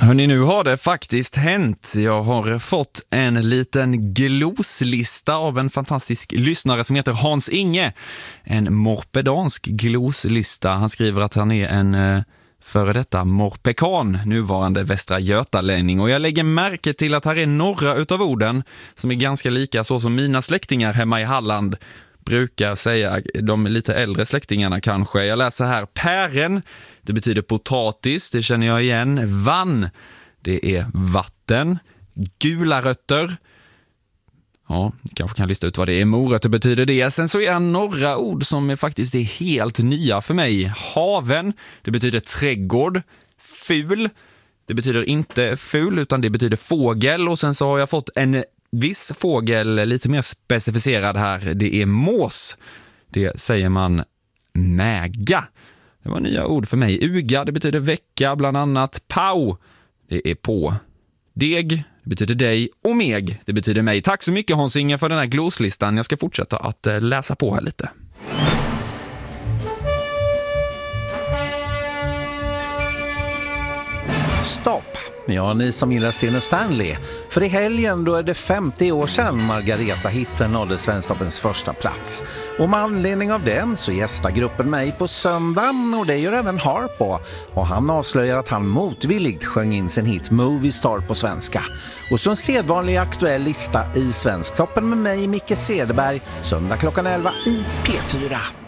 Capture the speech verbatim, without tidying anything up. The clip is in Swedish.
Hörrni, nu har det faktiskt hänt. Jag har fått en liten gloslista av en fantastisk lyssnare som heter Hans Inge. En morpedansk gloslista. Han skriver att han är en eh, före detta morpekan, nuvarande Västra Götalänning. Och jag lägger märke till att här är några utav orden som är ganska lika så som mina släktingar hemma i Halland brukar säga, de lite äldre släktingarna kanske. Jag läser här: pären, det betyder potatis, det känner jag igen. Vann, det är vatten. Gula rötter, ja, kanske kan lista ut vad det är. Morötter betyder det. Sen så är det några ord som faktiskt är helt nya för mig. Haven, det betyder trädgård. Ful, det betyder inte ful utan det betyder fågel. Och sen så har jag fått en viss fågel lite mer specificerad här. Det är mås. Det säger man mäga. Det var nya ord för mig. Uga, det betyder vecka bland annat. Pau, det är på. Deg, det betyder dig. Och meg, det betyder mig. Tack så mycket Hans Inge för den här gloslistan. Jag ska fortsätta att läsa på här lite. Stopp! Ja, ni som gillar Sten och Stanley. För i helgen då är det femtio år sedan Margareta-hitten nådde Svensktoppens första plats. Och med anledning av den så gästar gruppen mig på söndagen och det gör även Harpo. Och han avslöjar att han motvilligt sjöng in sin hit Movie Star på svenska. Och så en sedvanlig aktuell lista i Svensktoppen med mig, Micke Cederberg, söndag klockan elva i P fyra.